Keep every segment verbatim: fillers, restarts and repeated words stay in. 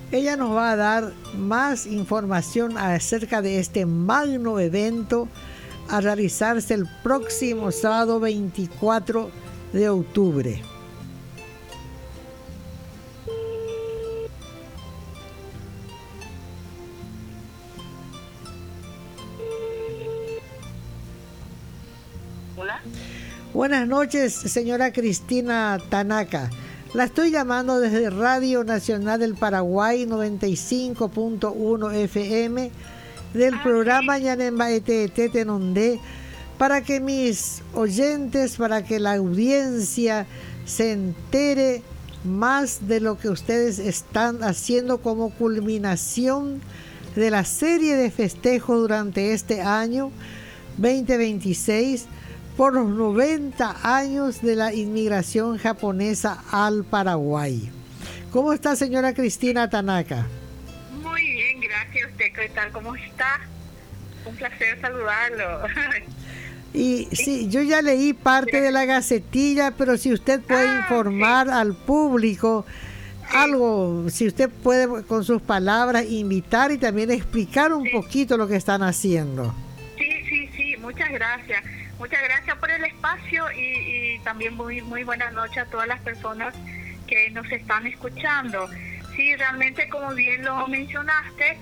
Ella nos va a dar más información acerca de este magno evento a realizarse el próximo sábado veinticuatro de octubre. Hola. Buenas noches, señora Cristina Tanaka. La estoy llamando desde Radio Nacional del Paraguay noventa y cinco punto uno F M del Ah, programa sí. Ñanemba Etete Tenondé, para que mis oyentes, para que la audiencia se entere más de lo que ustedes están haciendo como culminación de la serie de festejos durante este año veinte veintiséis por los noventa años de la inmigración japonesa al Paraguay. ¿Cómo está, señora Cristina Tanaka? Muy bien, gracias. ¿Usted qué tal? ¿Cómo está? Un placer saludarlo. Y sí, yo ya leí parte de la gacetilla, pero si usted puede Ah, informar sí. al público algo, si usted puede con sus palabras invitar y también explicar un Sí. poquito lo que están haciendo. Sí, sí, sí, muchas gracias. Muchas gracias por el espacio y, y también muy muy buenas noches a todas las personas que nos están escuchando. Sí, realmente como bien lo mencionaste,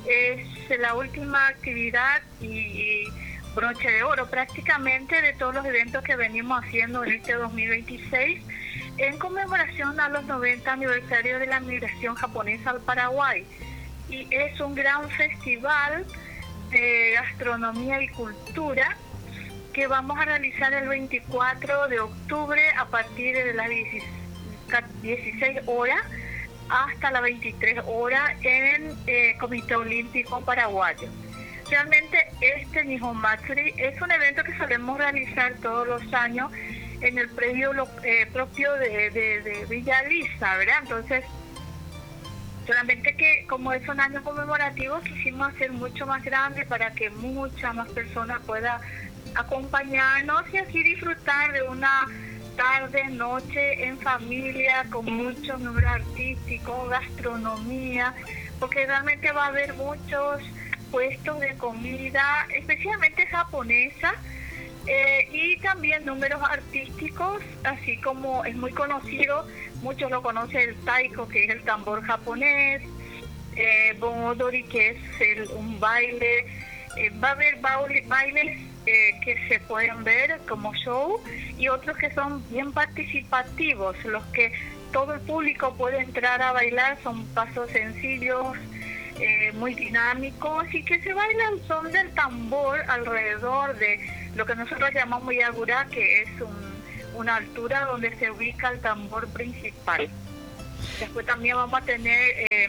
es la última actividad y, y broche de oro prácticamente de todos los eventos que venimos haciendo en este dos mil veintiséis en conmemoración a los noventa aniversarios de la migración japonesa al Paraguay. Y es un gran festival de gastronomía y cultura que vamos a realizar el veinticuatro de octubre a partir de las dieciséis horas hasta las veintitrés horas en el eh, Comité Olímpico Paraguayo. Realmente este Nihon Matsuri es un evento que solemos realizar todos los años en el predio lo, eh, propio de, de, de Villa Lisa, ¿verdad? Entonces, solamente que como es un año conmemorativo, quisimos hacer mucho más grande para que muchas más personas puedan acompañarnos y así disfrutar de una tarde, noche en familia, con muchos números artísticos, gastronomía, porque realmente va a haber muchos puestos de comida, especialmente japonesa, eh, y también números artísticos, así como es muy conocido, muchos lo conocen el taiko, que es el tambor japonés, eh, bon odori, que es el, un baile, eh, va a haber baile, bailes eh, que se pueden ver como show y otros que son bien participativos, los que todo el público puede entrar a bailar, son pasos sencillos, eh, muy dinámicos y que se baila al son del tambor alrededor de lo que nosotros llamamos yagura, que es un, una altura donde se ubica el tambor principal. Después también vamos a tener eh,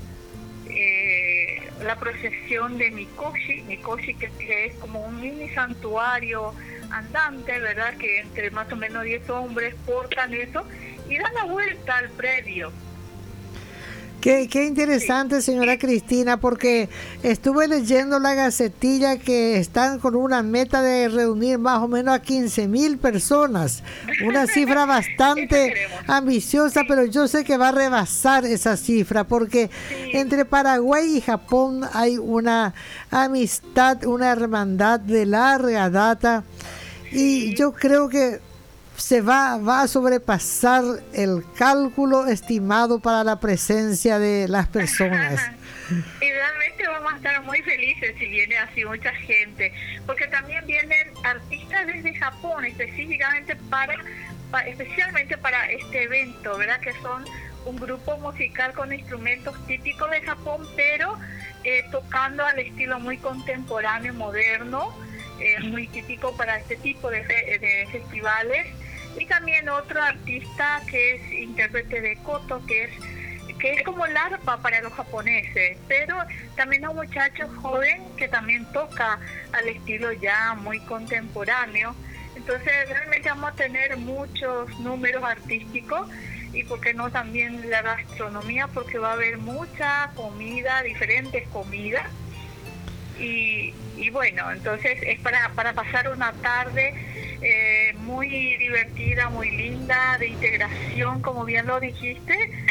eh, la procesión de Mikoshi, Mikoshi que, que es como un mini santuario andante, ¿verdad? Que entre más o menos diez hombres portan eso y dan la vuelta al predio. Qué, qué interesante, señora Cristina, porque estuve leyendo la gacetilla que están con una meta de reunir más o menos a quince mil personas. Una cifra bastante ambiciosa, pero yo sé que va a rebasar esa cifra, porque Sí. entre Paraguay y Japón hay una amistad, una hermandad de larga data, y yo creo que se va, va a sobrepasar el cálculo estimado para la presencia de las personas. Y realmente vamos a estar muy felices si viene así mucha gente, porque también vienen artistas desde Japón específicamente para, para especialmente para este evento, ¿verdad? Que son un grupo musical con instrumentos típicos de Japón, pero eh, tocando al estilo muy contemporáneo, moderno, eh, muy típico para este tipo de, de festivales. Y también otro artista que es intérprete de koto, que es que es como el arpa para los japoneses, pero también un muchacho joven que también toca al estilo ya muy contemporáneo. Entonces realmente vamos a tener muchos números artísticos y por qué no también la gastronomía, porque va a haber mucha comida, diferentes comidas. Y, y bueno, entonces es para, para pasar una tarde eh, muy divertida, muy linda, de integración, como bien lo dijiste,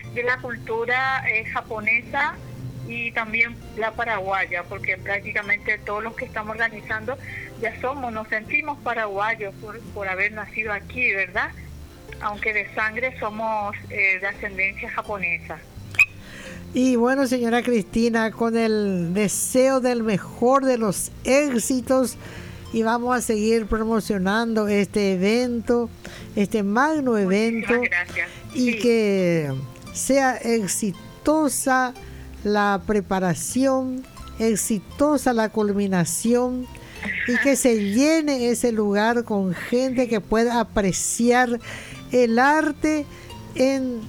de la cultura eh, japonesa y también la paraguaya, porque prácticamente todos los que estamos organizando ya somos, nos sentimos paraguayos por, por haber nacido aquí, ¿verdad? Aunque de sangre somos eh, de ascendencia japonesa. Y bueno, señora Cristina, con el deseo del mejor de los éxitos, y vamos a seguir promocionando este evento, este magno evento, y sí, que sea exitosa la preparación, exitosa la culminación, y que se llene ese lugar con gente que pueda apreciar el arte en...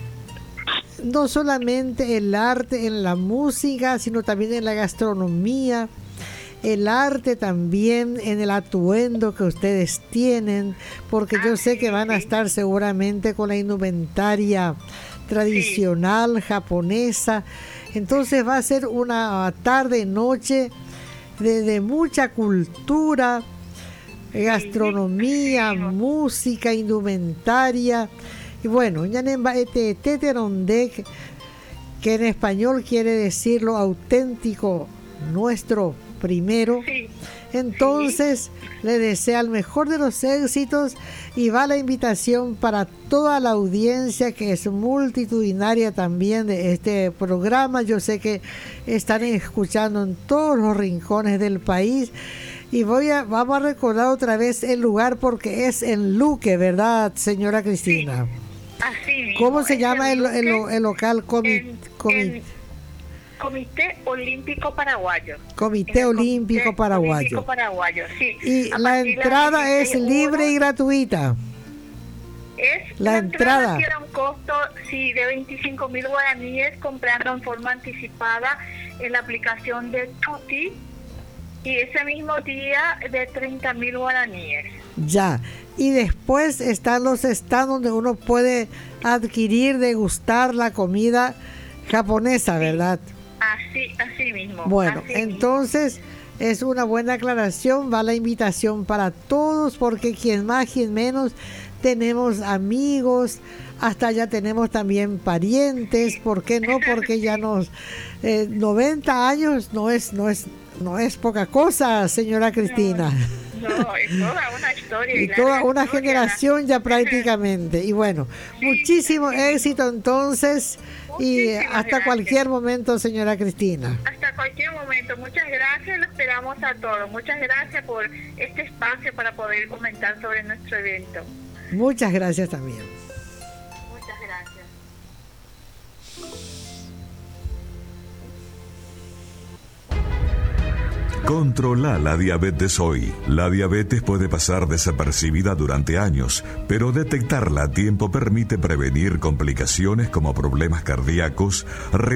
no solamente el arte en la música, sino también en la gastronomía, el arte también en el atuendo que ustedes tienen, porque yo sé que van a estar seguramente con la indumentaria tradicional japonesa. Entonces va a ser una tarde, noche de, de mucha cultura, gastronomía, música, indumentaria. Y bueno, este Teterondec, que en español quiere decir lo auténtico, nuestro primero. Sí. Entonces, sí, le desea el mejor de los éxitos, y va la invitación para toda la audiencia que es multitudinaria también de este programa. Yo sé que están escuchando en todos los rincones del país. Y voy a, vamos a recordar otra vez el lugar, porque es en Luque, ¿verdad, señora Cristina? Sí. Así mismo. ¿Cómo se llama el, el, el local? Comi, en, comi, en Comité Olímpico Paraguayo. Comité Olímpico Comité Paraguayo. Olímpico Paraguayo, sí. Y a la entrada la es libre y gratuita. Es la, la entrada. entrada tiene un costo, sí, de veinticinco mil guaraníes, comprando en forma anticipada en la aplicación de Tuti, y ese mismo día de treinta mil guaraníes. Ya. Y después están los stands donde uno puede adquirir, degustar la comida japonesa, ¿verdad? Así, así mismo. Bueno, así entonces mismo. Es una buena aclaración, va la invitación para todos, porque quien más, quien menos, tenemos amigos, hasta ya tenemos también parientes, ¿por qué no? Porque ya nos eh, noventa años no es, no es, no es poca cosa, señora Cristina. No, no, es toda una historia. Y toda una historia. Generación ya prácticamente. Y bueno, sí, muchísimo sí, éxito entonces. Y hasta gracias. Cualquier momento, señora Cristina. Hasta cualquier momento. Muchas gracias. Lo esperamos a todos. Muchas gracias por este espacio para poder comentar sobre nuestro evento. Muchas gracias también. Muchas gracias. Controla la diabetes hoy. La diabetes puede pasar desapercibida durante años, pero detectarla a tiempo permite prevenir complicaciones como problemas cardíacos,